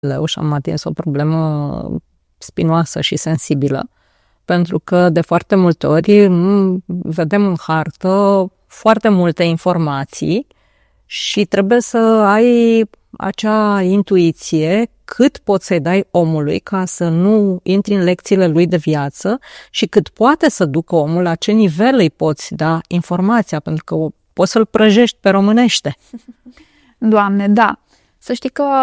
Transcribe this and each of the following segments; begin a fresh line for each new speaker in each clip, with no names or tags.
leu și am atins o problemă spinoasă și sensibilă. Pentru că de foarte multe ori vedem în hartă foarte multe informații și trebuie să ai acea intuiție cât poți să-i dai omului ca să nu intri în lecțiile lui de viață și cât poate să ducă omul, la ce nivel îi poți da informația, pentru că poți să-l prăjești pe românește.
Doamne, da. Să știi că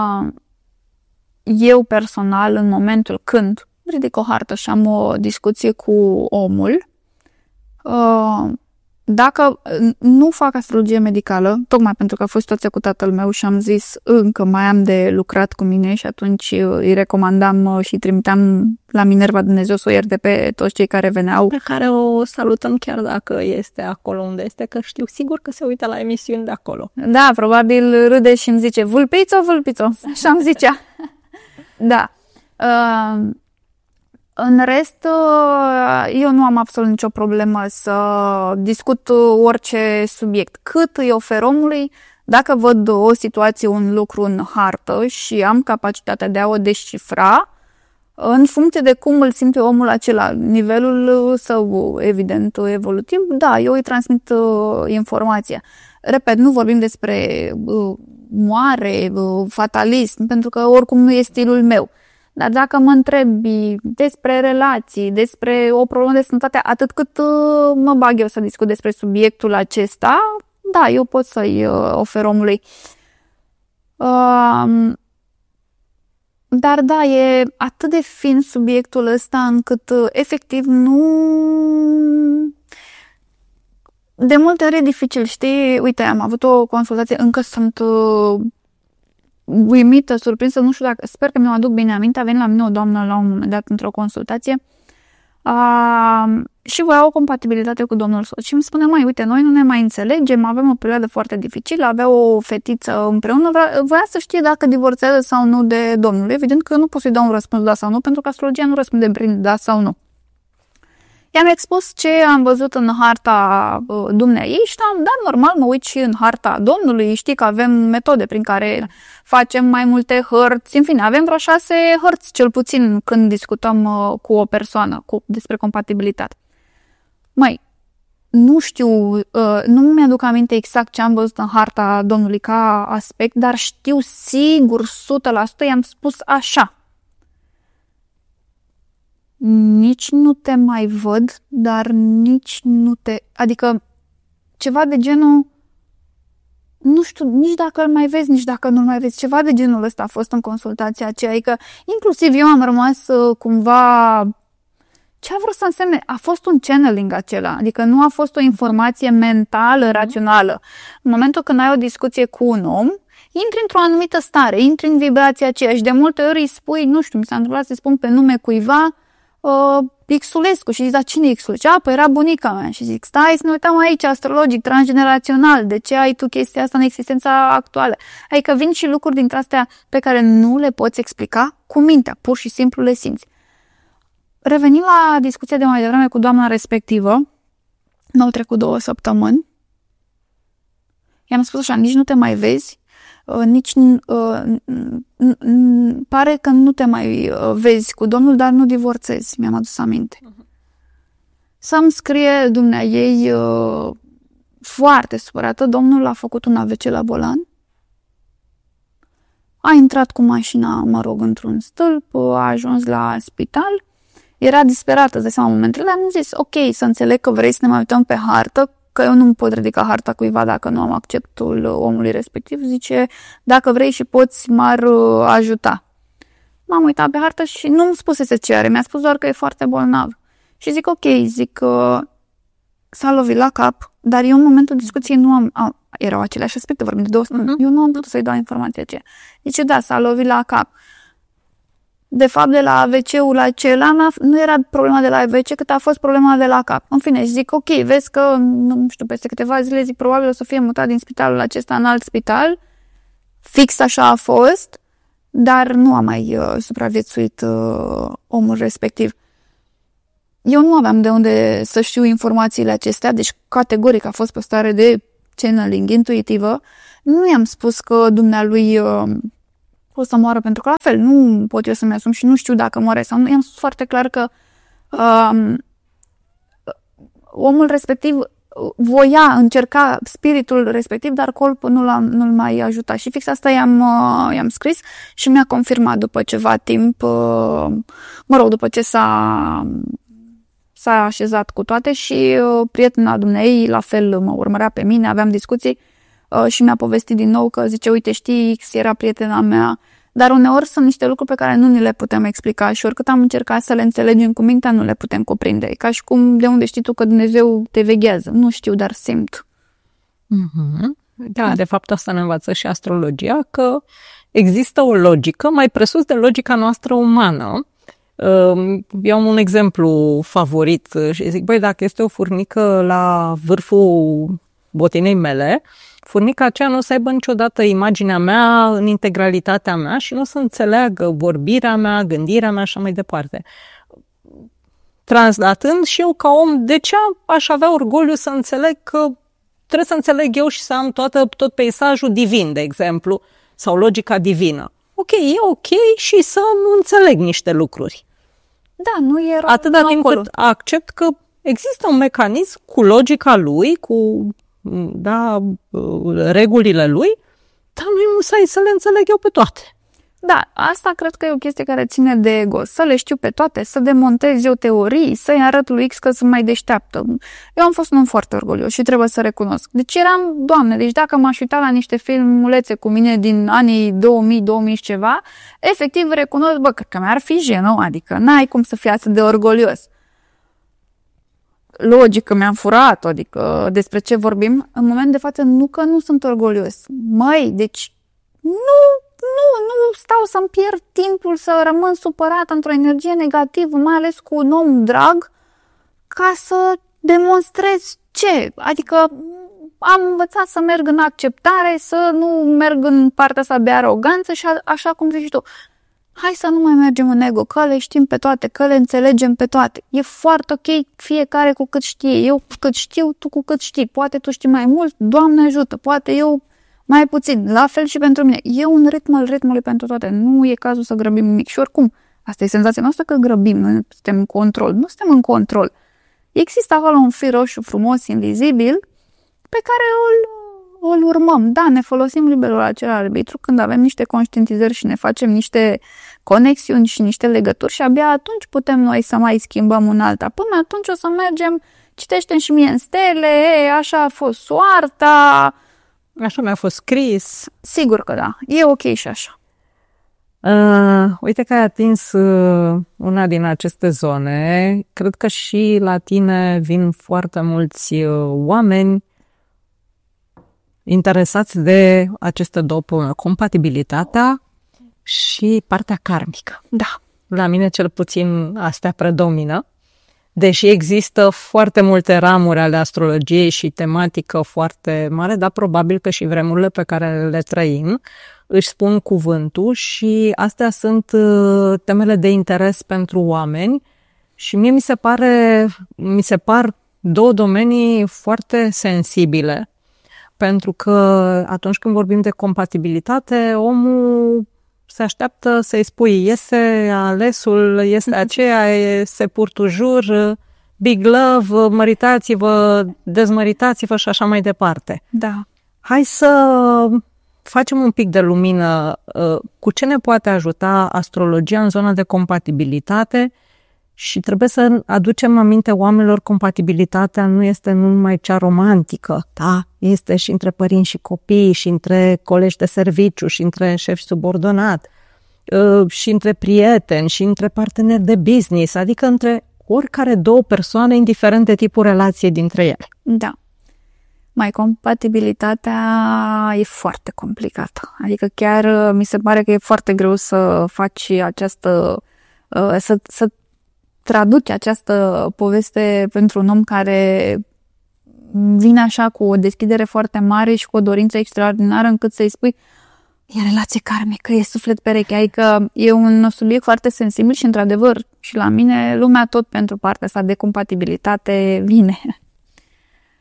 eu personal, în momentul când ridic o hartă și am o discuție cu omul, dacă nu fac astrologie medicală, tocmai pentru că a fost situația cu tatăl meu și am zis încă mai am de lucrat cu mine și atunci îi recomandam și îi trimiteam la Minerva Dumnezeu să o ierte pe toți cei care veneau.
Pe care o salutăm chiar dacă este acolo unde este, că știu sigur că se uită la emisiuni de acolo.
Da, probabil râde și îmi zice, vulpițo, vulpițo, așa îmi zicea. Da. În rest, eu nu am absolut nicio problemă să discut orice subiect. Cât îi ofer omului, dacă văd o situație, un lucru în hartă și am capacitatea de a o descifra, în funcție de cum îl simte omul acela, nivelul său, evident, evolutiv, da, eu îi transmit informația. Repet, nu vorbim despre moare, fatalism, pentru că oricum nu e stilul meu. Dar dacă mă întrebi despre relații, despre o problemă de sănătate, atât cât mă bag eu să discut despre subiectul acesta, da, eu pot să-i ofer omului. Dar da, e atât de fin subiectul ăsta încât efectiv nu... De multe ori e dificil, știi? Uite, am avut o consultație, încă sunt... uimită, surprinsă, nu știu dacă, sper că mi-o aduc bine aminte, a venit la mine o doamnă la un moment dat într-o consultație și voia o compatibilitate cu domnul soț și îmi spune, mai uite, noi nu ne mai înțelegem, avem o perioadă foarte dificilă, avea o fetiță împreună, voia să știe dacă divorțează sau nu de domnul. Evident că eu nu pot să-i dau un răspuns da sau nu, pentru că astrologia nu răspunde prin da sau nu. I-am expus ce am văzut în harta dumneaei și da, normal, mă uit și în harta Domnului, știi că avem metode prin care facem mai multe hărți, în fine, avem vreo 6 hărți, cel puțin, când discutăm cu o persoană despre compatibilitate. Măi, nu știu, nu mi-aduc aminte exact ce am văzut în harta Domnului ca aspect, dar știu sigur, 100%, i-am spus așa. Nici nu te mai văd, dar nici nu te... Adică ceva de genul... Nu știu, nici dacă îl mai vezi, nici dacă nu-l mai vezi. Ceva de genul ăsta a fost în consultația aceea. Adică inclusiv eu am rămas cumva... Ce a vrut să însemne? A fost un channeling acela. Adică nu a fost o informație mentală, rațională. În momentul când ai o discuție cu un om, intri într-o anumită stare, intri în vibrația aceea și de multe ori îi spui, nu știu, mi s-a întâmplat să-i spun pe nume cuiva Xulescu și zic, da, cine e Xulescu? Păi era bunica mea și zic, stai să ne uităm aici, astrologic, transgenerațional, de ce ai tu chestia asta în existența actuală? Adică vin și lucruri dintre astea pe care nu le poți explica cu mintea, pur și simplu le simți. Revenind la discuția de mai devreme cu doamna respectivă, n-au trecut 2 săptămâni, i-am spus așa, nici nu te mai vezi, nici pare că nu te mai vezi cu domnul, dar nu divorțezi, mi-am adus aminte. Să-mi scrie dumneaei foarte supărată, domnul a făcut un AVC la volan, a intrat cu mașina, mă rog, într-un stâlp, a ajuns la spital, era disperată, îți dai seama, în momentele, dar am zis, ok, să înțeleg că vrei să ne mai uităm pe hartă, că eu nu pot ridica harta cuiva dacă nu am acceptul omului respectiv. Zice, dacă vrei și poți, m-ar ajuta. M-am uitat pe hartă și nu-mi spusese ce are, mi-a spus doar că e foarte bolnav. Și zic, ok, zic, s-a lovit la cap, dar eu în momentul discuției nu am erau aceleași aspecte, vorbim de 2 săptămâni, eu nu am putut să-i dau informația aceea. Zice, da, s-a lovit la cap. De fapt, de la AVC-ul acela nu era problema de la AVC, cât a fost problema de la cap. În fine, zic, ok, vezi că, nu știu, peste câteva zile, zic, probabil o să fie mutat din spitalul acesta în alt spital. Fix așa a fost, dar nu a mai supraviețuit omul respectiv. Eu nu aveam de unde să știu informațiile acestea, deci categoric a fost pe o stare de channeling intuitivă. Nu i-am spus că dumnealui o să moară, pentru că la fel nu pot eu să-mi asum și nu știu dacă moare sau nu. I-am spus foarte clar că omul respectiv încerca spiritul respectiv, dar corpul nu-l mai ajuta. Și fix asta i-am scris și mi-a confirmat după ceva timp, după ce s-a așezat cu toate și prietena dumneei la fel mă urmărea pe mine, aveam discuții și mi-a povestit din nou că zice, uite, știi, X era prietena mea, dar uneori sunt niște lucruri pe care nu ni le putem explica și oricât am încercat să le înțelegem cu mintea, nu le putem cuprinde. E ca și cum, de unde știi tu că Dumnezeu te veghează? Nu știu, dar simt.
Da, de fapt asta ne învață și astrologia, că există o logică mai presus de logica noastră umană. Eu am un exemplu favorit și zic, dacă este o furnică la vârful botinei mele, furnica aceea nu o să aibă niciodată imaginea mea în integralitatea mea și nu o să înțeleagă vorbirea mea, gândirea mea și așa mai departe. Translatând și eu ca om, de ce aș avea orgoliu să înțeleg că trebuie să înțeleg eu și să am tot peisajul divin, de exemplu, sau logica divină. Ok, e ok și să nu înțeleg niște lucruri.
Da, nu e rău.
Atâta timp cât accept că există un mecanism cu logica lui, cu regulile lui, dar nu să le înțeleg eu pe toate.
Da, asta cred că e o chestie care ține de ego. Să le știu pe toate, să demontez eu teorii, să-i arăt lui X că sunt mai deșteaptă. Eu am fost un om foarte orgolios și trebuie să recunosc. Deci eram, Doamne, deci dacă m-aș uita la niște filmulețe cu mine din anii 2000 și ceva, efectiv recunosc, cred că mi-ar fi jenă, adică n-ai cum să fii atât de orgolios. Logică mi-am furat, adică despre ce vorbim, în moment de față nu că nu sunt orgolios. Deci nu stau să-mi pierd timpul să rămân supărat într-o energie negativă, mai ales cu un om drag, ca să demonstrez ce? Adică am învățat să merg în acceptare, să nu merg în partea asta de aroganță și așa cum zici tu. Hai să nu mai mergem în ego, că le știm pe toate, că le înțelegem pe toate. E foarte ok fiecare cu cât știe. Eu cu cât știu, tu cu cât știi. Poate tu știi mai mult, Doamne ajută. Poate eu mai puțin. La fel și pentru mine. E un ritm al ritmului pentru toate. Nu e cazul să grăbim nimic. Și oricum, asta e senzația noastră că grăbim. Noi suntem în control. Nu suntem în control. Există acolo un fir roșu frumos, invizibil, pe care îl urmăm. Da, ne folosim liberul acela arbitru când avem niște conștientizări și ne facem niște conexiuni și niște legături și abia atunci putem noi să mai schimbăm un alta. Până atunci o să mergem, citește-mi și mie în stele, așa a fost soarta.
Așa mi-a fost scris.
Sigur că da, e ok și așa.
Uite că ai atins una din aceste zone. Cred că și la tine vin foarte mulți oameni interesați de aceste două probleme, compatibilitatea și partea karmică.
Da.
La mine cel puțin astea predomină, deși există foarte multe ramuri ale astrologiei și tematică foarte mare, dar probabil că și vremurile pe care le trăim își spun cuvântul și astea sunt temele de interes pentru oameni și mie mi se par două domenii foarte sensibile. Pentru că atunci când vorbim de compatibilitate, omul se așteaptă să-i spui iese alesul, este aceea, se purtujur, big love, măritați-vă, dezmăritați-vă și așa mai departe.
Da.
Hai să facem un pic de lumină. Cu ce ne poate ajuta astrologia în zona de compatibilitate? Și trebuie să aducem aminte oamenilor, compatibilitatea nu este numai cea romantică, da? Este și între părinți și copii, și între colegi de serviciu, și între șef și subordonat, și între prieteni, și între parteneri de business, adică între oricare două persoane, indiferent de tipul relației dintre ele.
Da. Compatibilitatea e foarte complicată. Adică chiar mi se pare că e foarte greu să faci această... să traduci această poveste pentru un om care vine așa cu o deschidere foarte mare și cu o dorință extraordinară încât să-i spui e relație karmică, e suflet pereche, adică e un subiect foarte sensibil și într-adevăr și la mine lumea tot pentru partea asta de compatibilitate vine.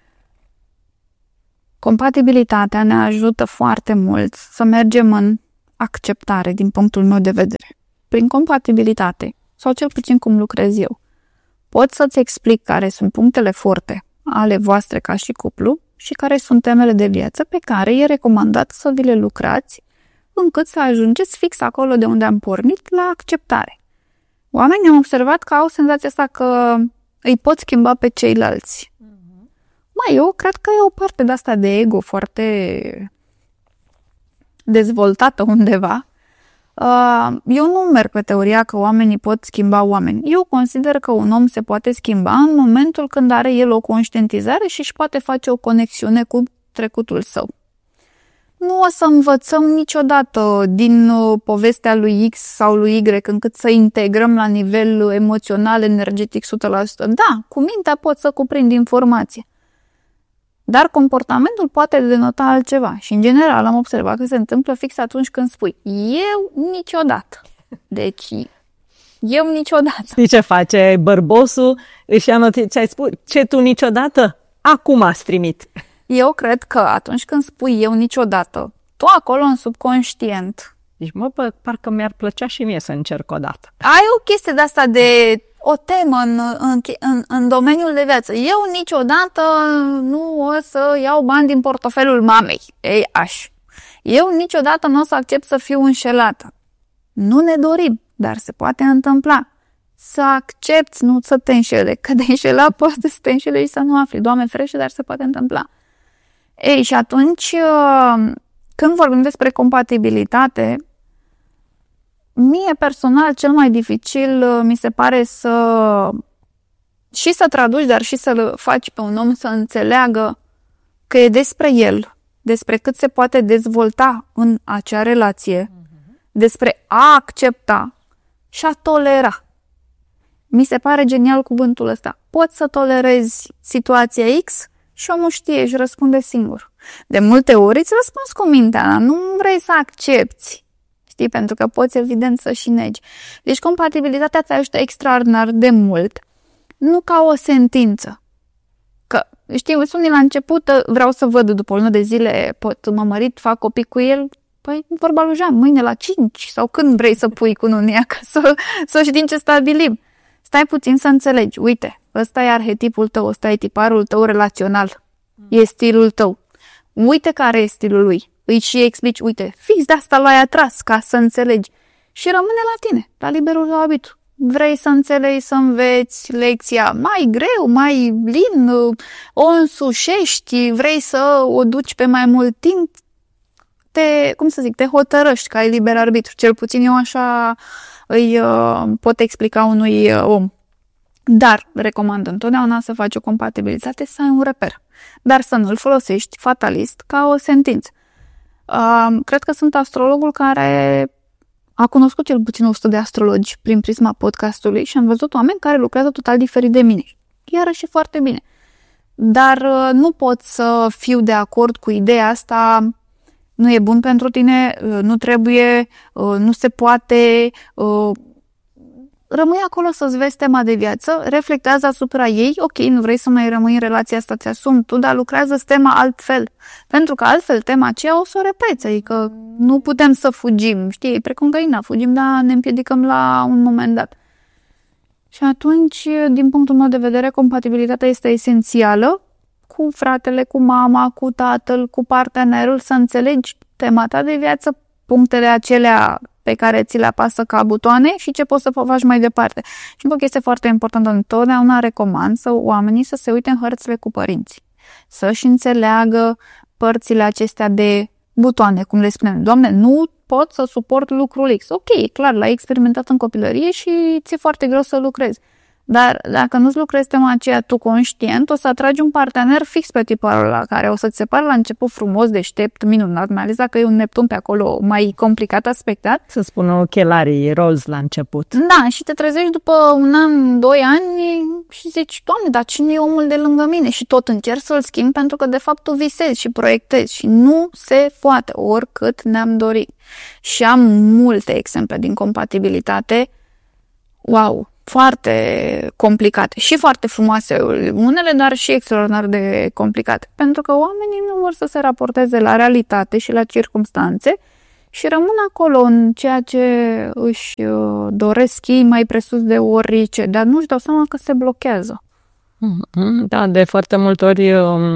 Compatibilitatea ne ajută foarte mult să mergem în acceptare din punctul meu de vedere. Prin compatibilitate, sau cel puțin cum lucrez eu, pot să-ți explic care sunt punctele forte ale voastre ca și cuplu și care sunt temele de viață pe care e recomandat să vi le lucrați încât să ajungeți fix acolo de unde am pornit, la acceptare. Oamenii am observat că au senzația asta că îi pot schimba pe ceilalți. Eu cred că e o parte de asta de ego foarte dezvoltată undeva. Eu nu merg pe teoria că oamenii pot schimba oameni. Eu consider că un om se poate schimba în momentul când are el o conștientizare și își poate face o conexiune cu trecutul său. Nu o să învățăm niciodată din povestea lui X sau lui Y încât să integrăm la nivel emoțional, energetic 100%. Da, cu mintea pot să cuprind informație. Dar comportamentul poate denota altceva. Și în general am observat că se întâmplă fix atunci când spui eu niciodată. Deci eu niciodată.
Știi ce face bărbosul? Își anotă ce ai spus. Ce tu niciodată? Acum ați trimit.
Eu cred că atunci când spui eu niciodată, tu acolo în subconștient.
Deci parcă mi-ar plăcea și mie să încerc o dată.
Ai o chestie de asta de o temă în domeniul de viață. Eu niciodată nu o să iau bani din portofelul mamei. Eu niciodată nu o să accept să fiu înșelată. Nu ne dorim, dar se poate întâmpla. Să accepti, nu să te înșele. Că de înșelat poate să te înșele și să nu afli. Doamne ferește, dar se poate întâmpla. Și atunci, când vorbim despre compatibilitate, mie personal cel mai dificil mi se pare să traduci, dar și să-l faci pe un om să înțeleagă că e despre el, despre cât se poate dezvolta în acea relație, despre a accepta și a tolera. Mi se pare genial cuvântul ăsta. Poți să tolerezi situația X și omul știe, își răspunde singur. De multe ori îți răspunzi cu mintea, dar nu vrei să accepti. Știi? Pentru că poți evident să și negi. Deci compatibilitatea te ajută extraordinar de mult. Nu ca o sentință. Că, știi, unii la început vreau să văd după o lună de zile, pot mă mărit, fac copii cu el. Păi vorba lui Jean, mâine la 5 sau când vrei să pui cu nunia ca să știm ce stabilim. Stai puțin să înțelegi. Uite, ăsta e arhetipul tău, ăsta e tiparul tău relațional. E stilul tău. Uite care e stilul lui. Îi și explici, uite, fix de asta l-ai atras ca să înțelegi. Și rămâne la tine, la liberul tău arbitru. Vrei să înțelegi, să înveți lecția mai greu, mai lin, o însușești, vrei să o duci pe mai mult timp, te hotărăști că ai liber arbitru. Cel puțin eu așa îi pot explica unui om. Dar recomand întotdeauna să faci o compatibilitate, să ai un reper. Dar să nu-l folosești fatalist ca o sentință. Cred că sunt astrologul care a cunoscut cel puțin 100 de astrologi prin prisma podcastului și am văzut oameni care lucrează total diferit de mine. Iarăși foarte bine. Dar nu pot să fiu de acord cu ideea asta, nu e bun pentru tine, nu trebuie, nu se poate. Rămâi acolo să-ți vezi tema de viață, reflectează asupra ei, ok, nu vrei să mai rămâi în relația asta, ți-asumi tu, dar lucrează tema altfel. Pentru că altfel tema aceea o să o repeți, adică nu putem să fugim, știi, precum găina, fugim, dar ne împiedicăm la un moment dat. Și atunci, din punctul meu de vedere, compatibilitatea este esențială cu fratele, cu mama, cu tatăl, cu partenerul, să înțelegi tema ta de viață, punctele acelea pe care ți le apasă ca butoane și ce poți să faci mai departe. Și încă o chestie foarte importantă, întotdeauna recomand oamenii să se uite în hărțile cu părinții. Să-și înțeleagă părțile acestea de butoane, cum le spunem. Doamne, nu pot să suport lucrul X. Ok, clar, l-ai experimentat în copilărie și ți-e foarte greu să lucrezi. Dar dacă nu-ți lucrezi tema aceea tu conștient, o să atragi un partener fix pe tiparul ăla, care o să-ți se pară la început frumos, deștept, minunat, mai ales dacă e un Neptun pe acolo mai complicat aspectat.
Să spună ochelarii roz la început.
Da, și te trezești după un an, 2 ani și zici, Doamne, dar cine e omul de lângă mine? Și tot încerci să-l schimbi pentru că de fapt tu visezi și proiectezi și nu se poate, oricât ne-am dorit. Și am multe exemple din compatibilitate, wow, foarte complicate și foarte frumoase unele, dar și extraordinar de complicate. Pentru că oamenii nu vor să se raporteze la realitate și la circumstanțe și rămân acolo în ceea ce își doresc ei mai presus de orice, dar nu-și dau seama că se blochează.
Da, de foarte multe ori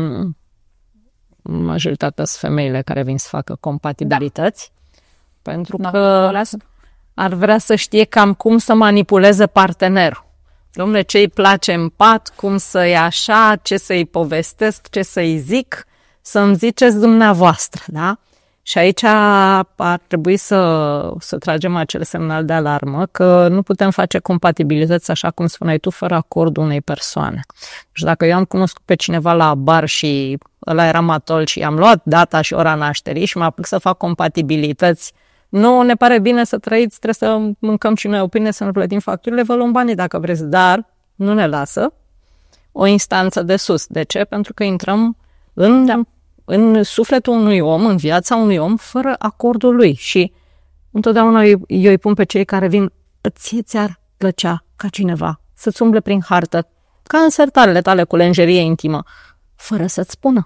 majoritatea sunt femeile care vin să facă compatibilități, pentru că ar vrea să știe cam cum să manipuleze partenerul. Dom'le, ce îi place în pat, cum să-i așa, ce să-i povestesc, ce să-i zic, să-mi ziceți dumneavoastră, da? Și aici ar trebui să tragem acel semnal de alarmă că nu putem face compatibilități, așa cum spuneai tu, fără acordul unei persoane. Și dacă eu am cunoscut pe cineva la bar și ăla era matol și am luat data și ora nașterii și mă apuc să fac compatibilități, nu ne pare bine să trăiți, trebuie să mâncăm și noi o pâine, să ne plătim facturile, vă luăm banii dacă vreți, dar nu ne lasă o instanță de sus. De ce? Pentru că intrăm în sufletul unui om, în viața unui om, fără acordul lui. Și întotdeauna eu îi pun pe cei care vin, ți-ar plăcea ca cineva să-ți umble prin hartă, ca în sertarele tale cu lenjerie intimă, fără să-ți spună.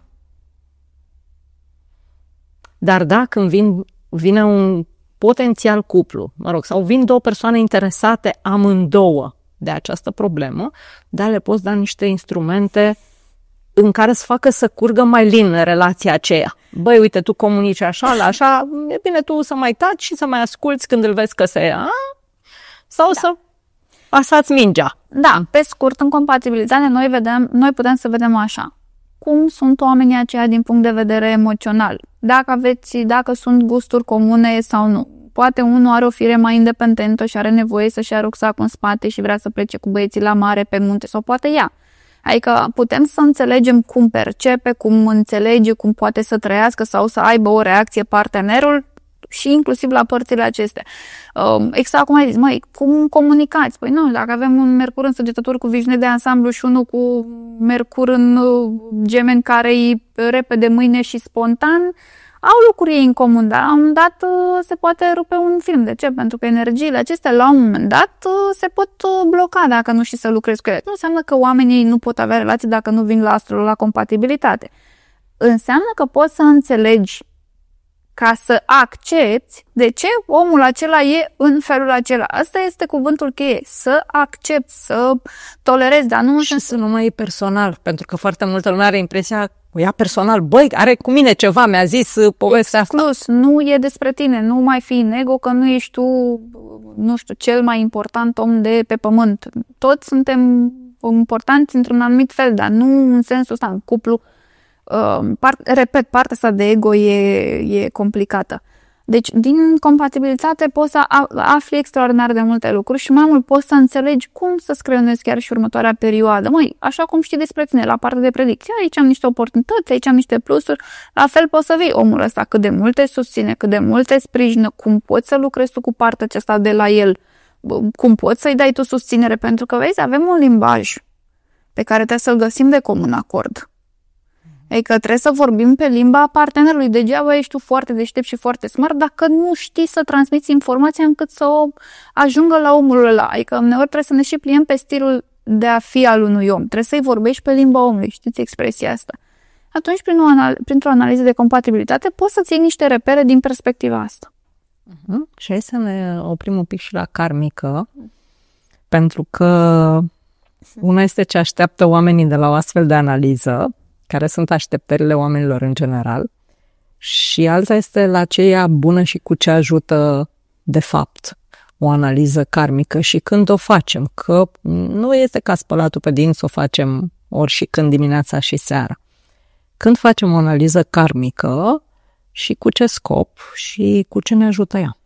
Dar da, când vine un potențial cuplu, sau vin două persoane interesate amândouă de această problemă, dar le poți da niște instrumente în care să facă să curgă mai lin relația aceea. Băi, uite, tu comunici așa, la așa, e bine tu să mai taci și să mai asculți când îl vezi că se ia, sau să pasați mingea.
Da, pe scurt, în compatibilitate noi putem să vedem așa. Cum sunt oamenii aceia din punct de vedere emoțional? Dacă sunt gusturi comune sau nu. Poate unul are o fire mai independentă și are nevoie să-și ia rucsacul în spate și vrea să plece cu băieții la mare, pe munte, sau poate ea. Adică putem să înțelegem cum percepe, cum înțelege, cum poate să trăiască sau să aibă o reacție partenerul și inclusiv la părțile acestea. Exact cum ai zis, cum comunicați? Păi nu, dacă avem un Mercur în Săgetători cu viziune de ansamblu și unul cu Mercur în Gemeni care e repede, mâine și spontan, au lucruri în comun, dar la un moment dat se poate rupe un film. De ce? Pentru că energiile acestea la un moment dat se pot bloca dacă nu știi să lucrezi cu ele. Nu înseamnă că oamenii nu pot avea relații dacă nu vin la astro, la compatibilitate. Înseamnă că poți să înțelegi ca să accepti de ce omul acela e în felul acela. Asta este cuvântul cheie. Să accepti, să tolerezi, dar nu...
Și să nu mai e personal, pentru că foarte multă lume are impresia o ia personal. Băi, are cu mine ceva, mi-a zis povestea asta.
Exclus, nu e despre tine, nu mai fi în ego că nu ești tu, nu știu, cel mai important om de pe pământ. Toți suntem importanți într-un anumit fel, dar nu în sensul ăsta, în cuplu. Repet, partea asta de ego e complicată. Deci, din compatibilitate poți să afli extraordinar de multe lucruri și mai mult poți să înțelegi cum să screionezi chiar și următoarea perioadă. Așa cum știi despre tine, la partea de predicție, aici am niște oportunități, aici am niște plusuri, la fel poți să vei omul ăsta cât de mult te susține, cât de mult te sprijină, cum poți să lucrezi tu cu partea aceasta de la el, cum poți să-i dai tu susținere, pentru că, vezi, avem un limbaj pe care trebuie să-l găsim de comun acord. Adică trebuie să vorbim pe limba partenerului. Degeaba ești tu foarte deștept și foarte smart dacă nu știi să transmiți informația încât să o ajungă la omul ăla. Adică uneori trebuie să ne și pliem pe stilul de a fi al unui om. Trebuie să-i vorbești pe limba omului. Știți expresia asta? Atunci, printr-o analiză de compatibilitate, poți să-ți iei niște repere din perspectiva asta.
Și hai să ne oprim un pic și la karmică, pentru că una este ce așteaptă oamenii de la o astfel de analiză, care sunt așteptările oamenilor în general, și alta este la aceea bună și cu ce ajută de fapt o analiză karmică și când o facem, că nu este ca spălatul pe dinți, o facem ori și când dimineața și seara. Când facem o analiză karmică și cu ce scop și cu ce ne ajută ea?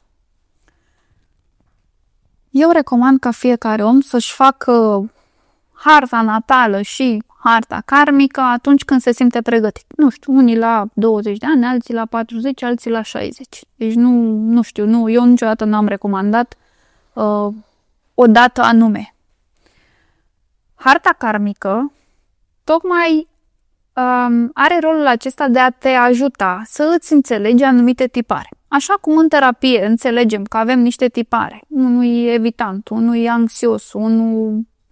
Eu recomand ca fiecare om să-și facă harta natală și harta karmică atunci când se simte pregătit. Nu știu, unii la 20 de ani, alții la 40, alții la 60. Deci nu știu, eu niciodată n-am recomandat o dată anume. Harta karmică tocmai are rolul acesta de a te ajuta să îți înțelegi anumite tipare. Așa cum în terapie înțelegem că avem niște tipare. Unul e evitant, unul e anxios, unul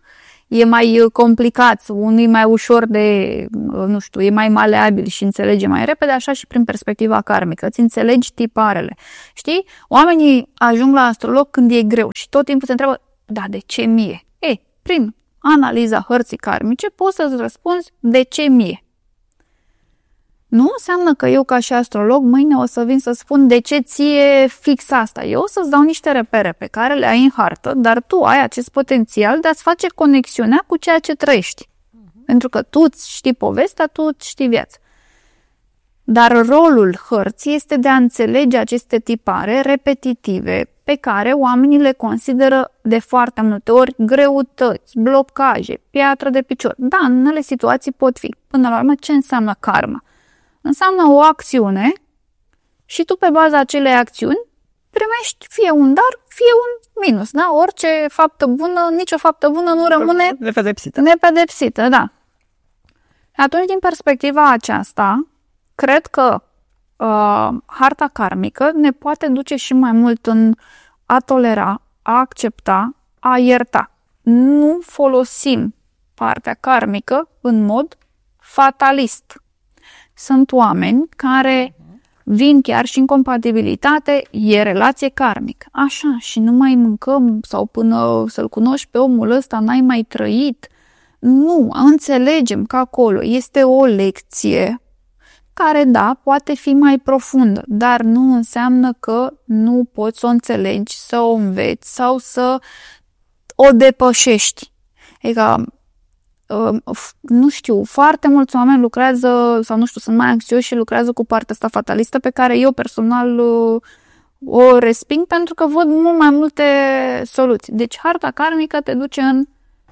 e mai complicat, unul e mai ușor de, nu știu, e mai maleabil și înțelege mai repede, așa și prin perspectiva karmică. Îți înțelegi tiparele. Știi? Oamenii ajung la astrolog când e greu și tot timpul se întreabă, da, de ce mie? Ei, prin analiza hărții karmice poți să-ți răspunzi de ce mie. Nu înseamnă că eu ca și astrolog mâine o să vin să spun de ce ție fix asta. Eu o să-ți dau niște repere pe care le ai în hartă, dar tu ai acest potențial de a-ți face conexiunea cu ceea ce trăiești. Pentru că tu știi povestea, tu știi viața. Dar rolul hărții este de a înțelege aceste tipare repetitive pe care oamenii le consideră de foarte multe ori greutăți, blocaje, piatră de picior. Da, în unele situații pot fi. Până la urmă, ce înseamnă karma? Înseamnă o acțiune și tu pe baza acelei acțiuni primești fie un dar, fie un minus. Da? Orice faptă bună, nicio faptă bună nu rămâne nepedepsită. Da. Atunci, din perspectiva aceasta, cred că harta karmică ne poate duce și mai mult în a tolera, a accepta, a ierta. Nu folosim partea karmică în mod fatalist. Sunt oameni care vin chiar și în compatibilitate, e relație karmică. Așa, și nu mai mâncăm sau până să-l cunoști pe omul ăsta n-ai mai trăit. Nu, înțelegem că acolo este o lecție care, da, poate fi mai profundă, dar nu înseamnă că nu poți să o înțelegi, să o înveți sau să o depășești. Adică, nu știu, foarte mulți oameni lucrează, sau nu știu, sunt mai anxioși și lucrează cu partea asta fatalistă pe care eu personal o resping pentru că văd mult mai multe soluții. Deci harta karmică te duce în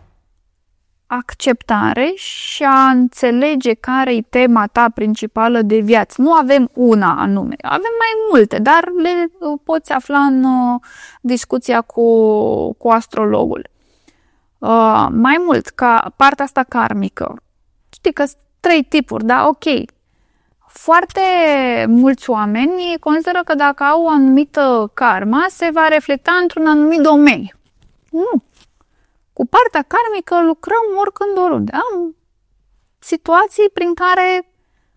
acceptare și a înțelege care e tema ta principală de viață. Nu avem una anume, avem mai multe, dar le poți afla în discuția cu astrologul. Mai mult, ca partea asta karmică, știi că sunt 3 tipuri, da? Ok. Foarte mulți oameni consideră că dacă au o anumită karma, se va reflecta într-un anumit domeniu. Nu. Cu partea karmică lucrăm oricând, oriunde. Am situații prin care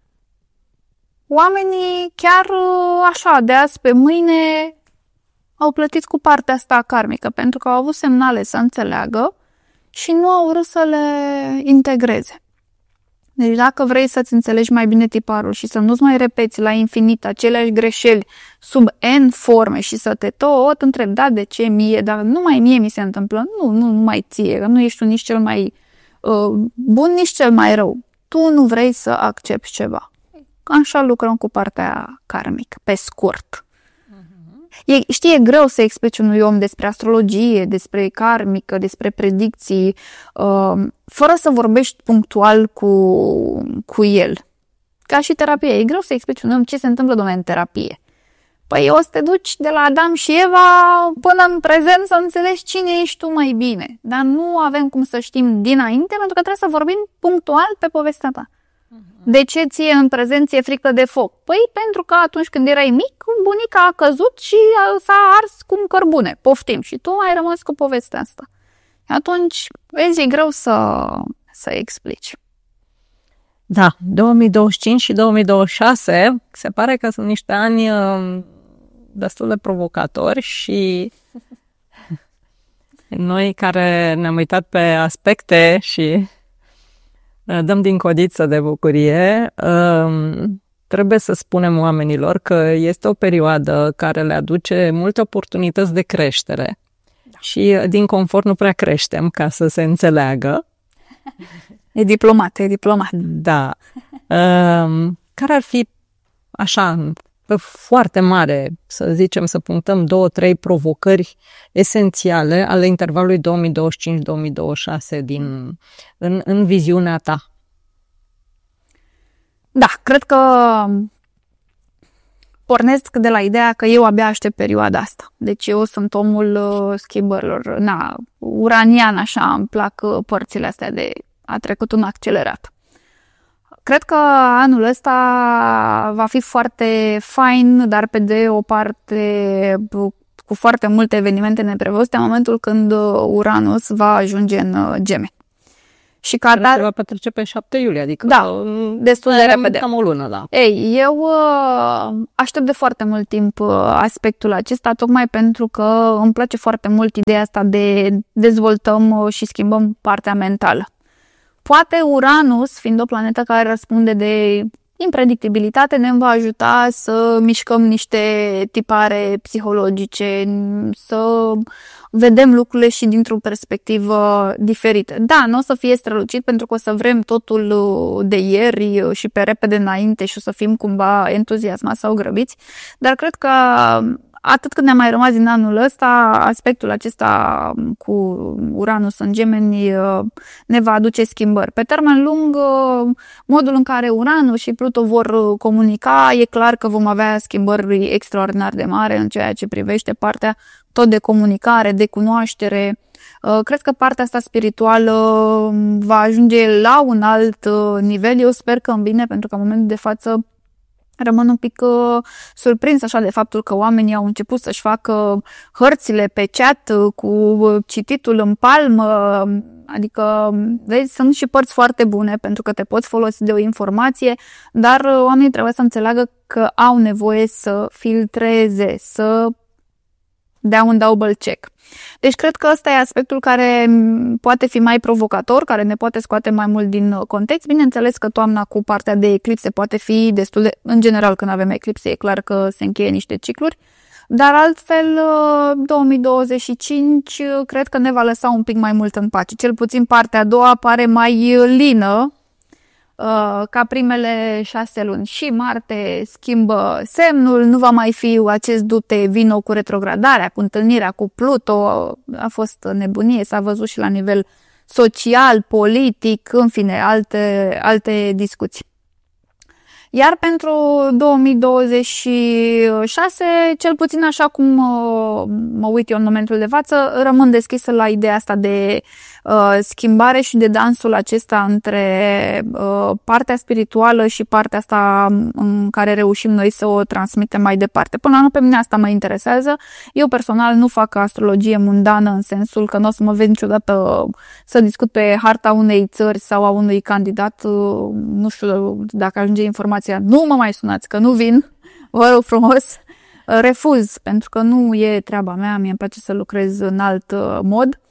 oamenii chiar așa, de azi pe mâine, au plătit cu partea asta karmică, pentru că au avut semnale să înțeleagă și nu au vrut să le integreze. Deci dacă vrei să-ți înțelegi mai bine tiparul și să nu-ți mai repeți la infinit aceleași greșeli sub N forme și să te tot întrebi, da, de ce mie, dar numai mie mi se întâmplă, nu numai ție, că nu ești tu nici cel mai bun, nici cel mai rău. Tu nu vrei să accepti ceva. Așa lucrăm cu partea karmică, pe scurt. E greu să explici unui om despre astrologie, despre karmică, despre predicții, fără să vorbești punctual cu el. Ca și terapie. E greu să explici unui om ce se întâmplă, domnule, în terapie. Păi o să te duci de la Adam și Eva până în prezent să înțelegi cine ești tu mai bine. Dar nu avem cum să știm dinainte, pentru că trebuie să vorbim punctual pe povestea ta. De ce ție în prezent ție frică de foc? Păi pentru că atunci când erai mic, bunica a căzut și s-a ars cu un cărbune. Poftim. Și tu ai rămas cu povestea asta. Atunci, vezi, e greu să explici.
Da, 2025 și 2026 se pare că sunt niște ani destul de provocatori și noi care ne-am uitat pe aspecte și dăm din codiță de bucurie, trebuie să spunem oamenilor că este o perioadă care le aduce multe oportunități de creștere. Da. Și din confort nu prea creștem, ca să se înțeleagă.
E diplomat.
Da. Care ar fi, așa, pe foarte mare, să zicem, să punctăm 2-3 provocări esențiale ale intervalului 2025-2026 în viziunea ta?
Da, cred că pornesc de la ideea că eu abia aștept perioada asta. Deci eu sunt omul schimbărilor. Uranian, așa, îmi plac părțile astea de a trecut un accelerat. Cred că anul ăsta va fi foarte fain, dar pe de o parte cu foarte multe evenimente neprevăzute în momentul când Uranus va ajunge în Geme. Și care
se va petrece pe 7 iulie, adică
destul de repede.
Cam o lună, da.
Ei, eu aștept de foarte mult timp aspectul acesta, tocmai pentru că îmi place foarte mult ideea asta de dezvoltăm și schimbăm partea mentală. Poate Uranus, fiind o planetă care răspunde de impredictibilitate, ne va ajuta să mișcăm niște tipare psihologice, să vedem lucrurile și dintr-o perspectivă diferită. Da, nu o să fie strălucit pentru că o să vrem totul de ieri și pe repede înainte și o să fim cumva entuziasmați sau grăbiți, dar cred că atât cât ne-a mai rămas din anul ăsta, aspectul acesta cu Uranus în Gemeni ne va aduce schimbări. Pe termen lung, modul în care Uranus și Pluto vor comunica, e clar că vom avea schimbări extraordinar de mari în ceea ce privește partea tot de comunicare, de cunoaștere. Cred că partea asta spirituală va ajunge la un alt nivel. Eu sper că în bine, pentru că în momentul de față rămân un pic surprins așa de faptul că oamenii au început să-și facă hărțile pe chat cu cititul în palmă, adică, vezi, sunt și părți foarte bune pentru că te poți folosi de o informație, dar oamenii trebuie să înțeleagă că au nevoie să filtreze, să dea un double check. Deci cred că ăsta e aspectul care poate fi mai provocator, care ne poate scoate mai mult din context. Bineînțeles că toamna cu partea de eclipse poate fi destul de... În general, când avem eclipse, e clar că se încheie niște cicluri. Dar altfel, 2025 cred că ne va lăsa un pic mai mult în pace. Cel puțin partea a doua pare mai lină ca primele 6 luni. Și Marte schimbă semnul, nu va mai fi acest dute vino cu retrogradarea, cu întâlnirea cu Pluto, a fost nebunie, s-a văzut și la nivel social, politic, în fine, alte discuții. Iar pentru 2026, cel puțin așa cum mă uit eu în momentul de față, rămân deschisă la ideea asta de schimbare și de dansul acesta între partea spirituală și partea asta în care reușim noi să o transmitem mai departe. Până la urmă, pe mine asta mă interesează. Eu personal nu fac astrologie mundană în sensul că nu o să mă văd niciodată să discut pe harta unei țări sau a unui candidat. Nu știu dacă ajunge informația, nu mă mai sunați, că nu vin, vă rog frumos. Refuz, pentru că nu e treaba mea, mie îmi place să lucrez în alt mod.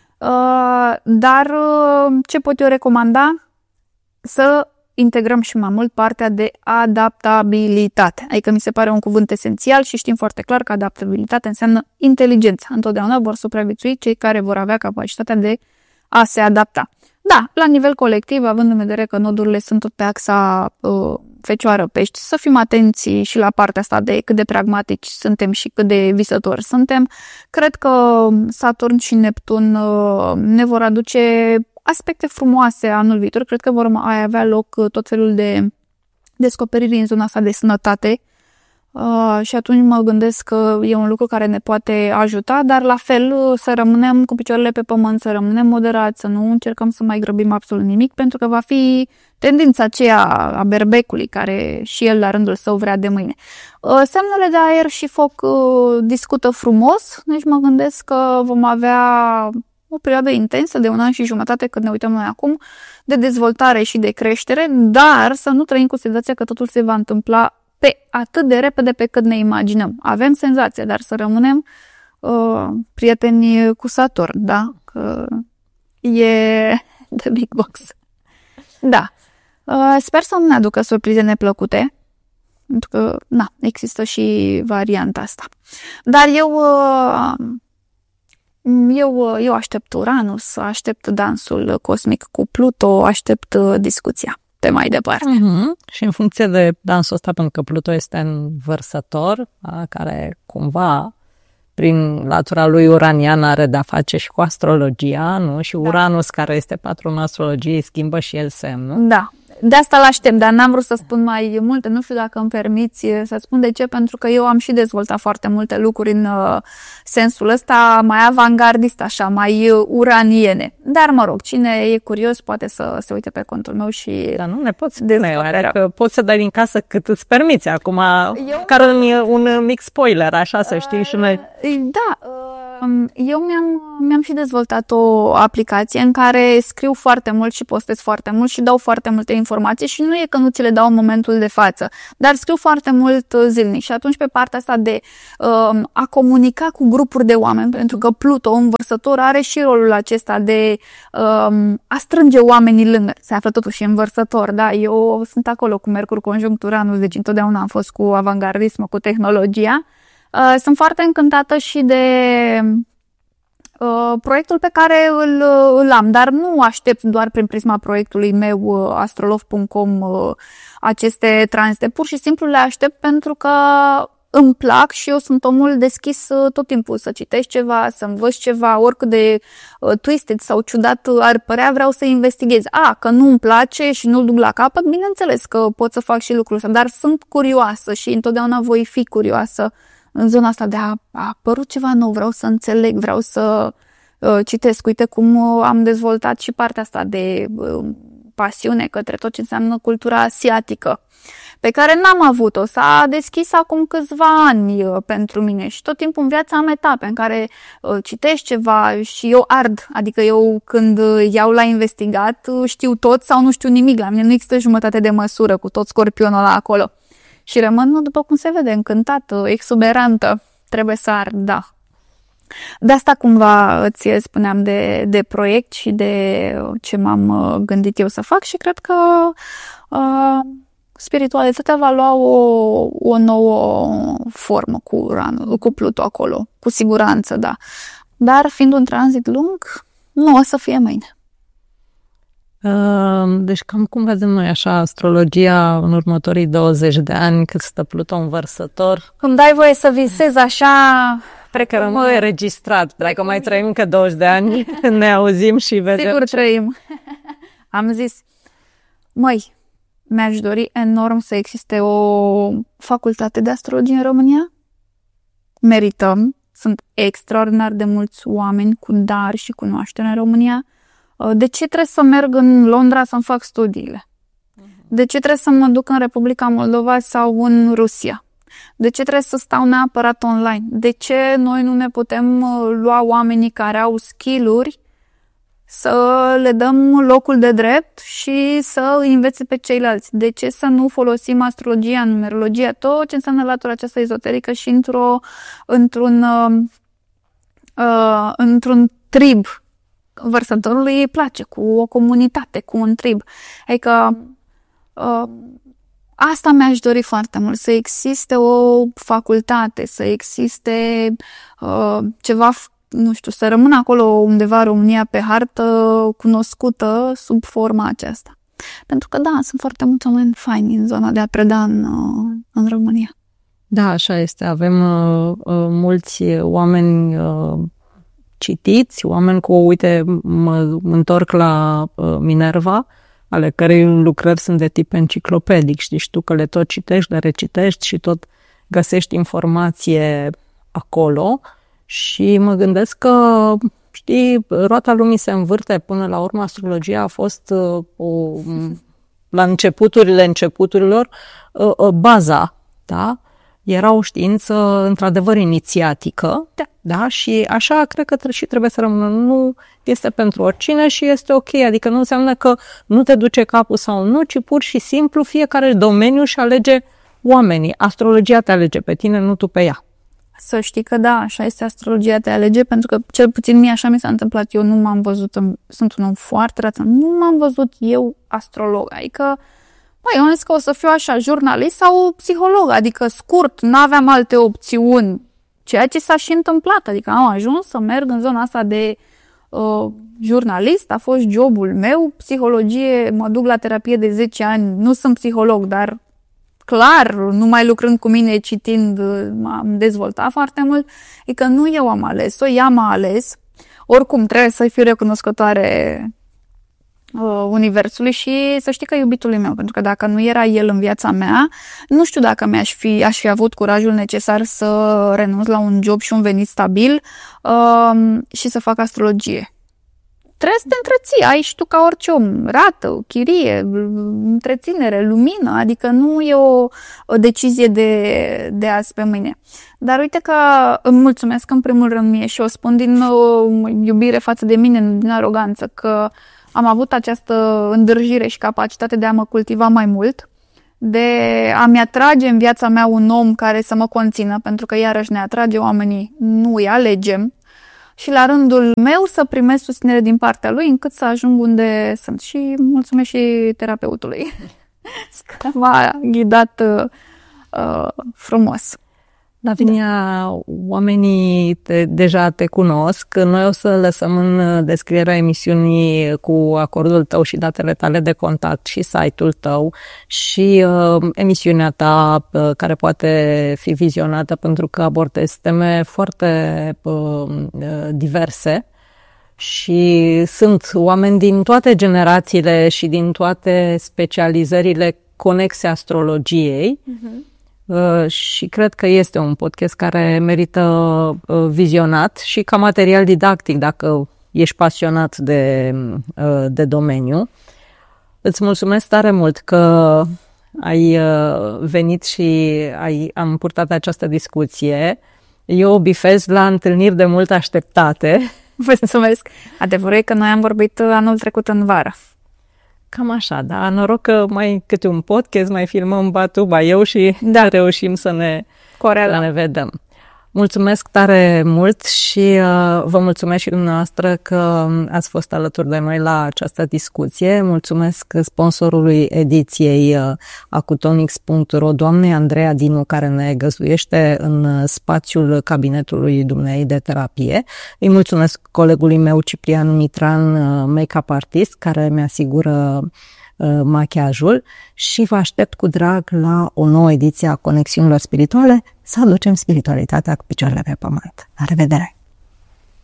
Dar ce pot eu recomanda? Să integrăm și mai mult partea de adaptabilitate. Adică mi se pare un cuvânt esențial și știm foarte clar că adaptabilitate înseamnă inteligență. Întotdeauna vor supraviețui cei care vor avea capacitatea de a se adapta. Da, la nivel colectiv, având în vedere că nodurile sunt tot pe axa Fecioară-Pești, să fim atenți și la partea asta de cât de pragmatici suntem și cât de visători suntem. Cred că Saturn și Neptun ne vor aduce aspecte frumoase anul viitor. Cred că vor mai avea loc tot felul de descoperiri în zona asta de sănătate. Și atunci mă gândesc că e un lucru care ne poate ajuta, dar la fel să rămânem cu picioarele pe pământ, să rămânem moderați, să nu încercăm să mai grăbim absolut nimic, pentru că va fi tendința aceea a berbecului, care și el la rândul său vrea de mâine. Semnele de aer și foc discută frumos, deci mă gândesc că vom avea o perioadă intensă de 1 an și jumătate, când ne uităm noi acum, de dezvoltare și de creștere, dar să nu trăim cu senzația că totul se va întâmpla pe atât de repede pe cât ne imaginăm. Avem senzația, dar să rămânem prieteni cu Saturn, da? Că e the big box. Da. Sper să nu ne aducă surprize neplăcute, pentru că, na, există și varianta asta. Dar eu aștept Uranus, aștept dansul cosmic cu Pluto, aștept discuția pe mai departe.
Și în funcție de dansul ăsta, pentru că Pluto este în Vărsător, care cumva prin latura lui uranian are de-a face și cu astrologia, nu? Și Uranus, care este patronul astrologiei, schimbă și el semnul.
Da. De asta l-aștept, dar n-am vrut să spun mai multe. Nu știu dacă îmi permiți să spun de ce, pentru că eu am și dezvoltat foarte multe lucruri în sensul ăsta, mai avangardist, așa, mai uraniene. Dar, mă rog, cine e curios poate să se uite pe contul meu și...
Dar nu ne poți spune, că poți să dai din casă cât îți permiți. Acum, care un mic spoiler, așa, să știi și noi...
Da, Eu mi-am și dezvoltat o aplicație în care scriu foarte mult și postez foarte mult și dau foarte multe informații și nu e că nu ți le dau în momentul de față, dar scriu foarte mult zilnic și atunci pe partea asta de a comunica cu grupuri de oameni, pentru că Pluto, învărsător, are și rolul acesta de a strânge oamenii lângă. Se află totuși învărsător, da? Eu sunt acolo cu Mercur conjunct Uranus, deci întotdeauna am fost cu avangardism, cu tehnologia. Sunt foarte încântată și de proiectul pe care îl am, dar nu aștept doar prin prisma proiectului meu astrolog.com aceste transite. Pur și simplu le aștept pentru că îmi plac și eu sunt omul deschis tot timpul să citești ceva, să învăț ceva, oricât de twisted sau ciudat ar părea, vreau să investighez. Că nu îmi place și nu-l duc la capăt, bineînțeles că pot să fac și lucrul ăsta, dar sunt curioasă și întotdeauna voi fi curioasă în zona asta de a apărut ceva nou, vreau să înțeleg, vreau să citesc. Uite cum am dezvoltat și partea asta de pasiune către tot ce înseamnă cultura asiatică, pe care n-am avut-o. S-a deschis acum câțiva ani pentru mine și tot timpul în viața am etape în care citești ceva și eu ard. Adică eu când iau la investigat știu tot sau nu știu nimic. La mine nu există jumătate de măsură cu tot scorpionul ăla acolo. Și rămân, după cum se vede, încântată, exuberantă. Trebuie să ard, da. De asta cumva îți spuneam de proiect și de ce m-am gândit eu să fac și cred că spiritualitatea va lua o nouă formă cu Pluto acolo, cu siguranță, da. Dar fiind un tranzit lung, nu o să fie mâine.
Deci cam cum vedem noi așa astrologia în următorii 20 de ani, cât stă Pluto în Vărsător?
Îmi dai voie să visez așa...
Că rămâi registrat, dacă mai trăim încă 20 de ani, ne auzim și vedem.
Sigur trăim. Am zis, mi-aș dori enorm să existe o facultate de astrologie în România. Merităm, sunt extraordinar de mulți oameni cu dar și cunoaștere în România. De ce trebuie să merg în Londra să-mi fac studiile? De ce trebuie să mă duc în Republica Moldova sau în Rusia? De ce trebuie să stau neapărat online? De ce noi nu ne putem lua oamenii care au skill-uri să le dăm locul de drept și să îi învețe pe ceilalți? De ce să nu folosim astrologia, numerologia, tot ce înseamnă latura aceasta ezoterică și într-un trib? Vărsătorului îi place, cu o comunitate, cu un trib. Adică asta mi-aș dori foarte mult, să existe o facultate, să existe ceva, nu știu, să rămână acolo undeva România pe hartă cunoscută sub forma aceasta. Pentru că, da, sunt foarte mulți oameni faini în zona de a preda în România.
Da, așa este. Avem mulți oameni citiți, oameni cu, uite, mă întorc la Minerva, ale cărei lucrări sunt de tip enciclopedic. Știi tu că le tot citești, le recitești și tot găsești informație acolo și mă gândesc că, știi, roata lumii se învârte, până la urmă astrologia a fost la începuturilor baza, da? Era o știință într-adevăr inițiatică, da? Și așa cred că și trebuie să rămână. Nu este pentru oricine și este ok, adică nu înseamnă că nu te duce capul sau nu, ci pur și simplu fiecare domeniu și alege oamenii. Astrologia te alege pe tine, nu tu pe ea.
Să știi că da, așa este, astrologia te alege, pentru că cel puțin mie așa mi s-a întâmplat. Eu nu m-am văzut, sunt un om foarte rațional, nu m-am văzut eu astrolog, adică eu am zis că o să fiu așa, jurnalist sau psiholog, adică scurt, n-aveam alte opțiuni, ceea ce s-a și întâmplat, adică am ajuns să merg în zona asta de jurnalist, a fost jobul meu, psihologie, mă duc la terapie de 10 ani, nu sunt psiholog, dar clar, numai lucrând cu mine, citind, m-am dezvoltat foarte mult, adică nu eu am ales-o, ea m-a ales, oricum trebuie să fiu recunoscătoare universului și să știi că iubitului meu, pentru că dacă nu era el în viața mea, nu știu dacă aș fi avut curajul necesar să renunț la un job și un venit stabil și să fac astrologie. Trebuie să te întreții, ai și tu ca orice om, rată, chirie, întreținere, lumină, adică nu e o decizie de azi pe mâine. Dar uite că îmi mulțumesc în primul rând mie și o spun din iubire față de mine, din aroganță, că am avut această îndrăjire și capacitate de a mă cultiva mai mult, de a-mi atrage în viața mea un om care să mă conțină, pentru că iarăși ne atrage oamenii, nu îi alegem, și la rândul meu să primesc susținere din partea lui încât să ajung unde sunt. Și mulțumesc și terapeutului că m-a ghidat frumos.
Lavinia, oamenii deja te cunosc. Noi o să lăsăm în descrierea emisiunii cu acordul tău și datele tale de contact și site-ul tău și emisiunea ta care poate fi vizionată pentru că abordezi teme foarte diverse și sunt oameni din toate generațiile și din toate specializările conexe astrologiei. Și cred că este un podcast care merită vizionat și ca material didactic dacă ești pasionat de domeniu. Îți mulțumesc tare mult că ai venit și am purtat această discuție. Eu bifez la întâlniri de mult așteptate.
Vă mulțumesc! Adevărul e că noi am vorbit anul trecut în vară.
Cam așa, da. Noroc că mai câte un podcast, mai filmăm Batuba eu și reușim să ne vedem. Mulțumesc tare mult și vă mulțumesc și dumneavoastră că ați fost alături de noi la această discuție. Mulțumesc sponsorului ediției Acutonics.ro, doamnei Andreea Dinu, care ne găzduiește în spațiul cabinetului dumneei de terapie. Îi mulțumesc colegului meu Ciprian Mitran, make-up artist, care mi-asigură machiajul și vă aștept cu drag la o nouă ediție a Conexiunilor Spirituale să aducem spiritualitatea cu picioarele pe pământ. La revedere!